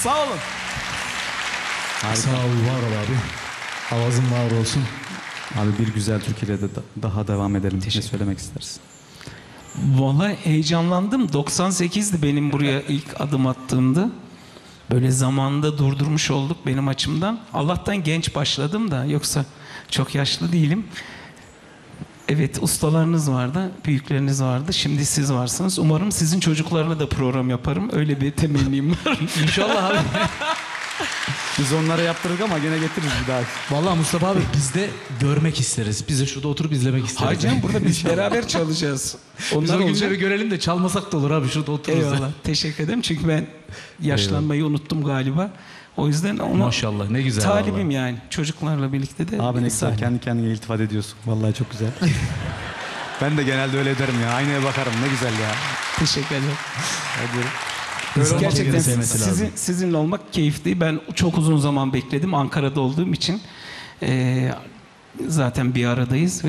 Sağ olun. Sağ ol, var ol abi. Avazın var olsun. Abi bir güzel türküyle de daha devam edelim. Ne söylemek istersin? Vallahi heyecanlandım. 98'di benim buraya ilk adım attığımda. Böyle zamanında durdurmuş olduk benim açımdan. Allah'tan genç başladım da, yoksa çok yaşlı değilim. Evet, ustalarınız vardı, büyükleriniz vardı. Şimdi siz varsınız. Umarım sizin çocuklarla da program yaparım. Öyle bir temennim var. İnşallah abi. Biz onlara yaptırdık ama gene getiririz bir daha. Vallahi Mustafa abi biz de görmek isteriz. Biz de şurada oturup izlemek isteriz. Hayır canım, burada biz beraber çalacağız. Biz Onlar o olacak. günleri görelim de çalmasak da olur abi, şurada otururuz. Eyvallah. Teşekkür ederim. Çünkü ben yaşlanmayı unuttum galiba. O yüzden ona Maşallah, ne güzel. talibim vallahi. yani. Çocuklarla birlikte de. Abi ne güzel kendi kendine iltifat ediyorsun. Vallahi çok güzel. Ben de genelde öyle ederim ya. Aynaya bakarım, ne güzel ya. Teşekkür ederim. Hadi. İnsan Gerçekten birbirini sevmesi lazım. sizinle olmak keyifli. Ben çok uzun zaman bekledim Ankara'da olduğum için. Zaten bir aradayız.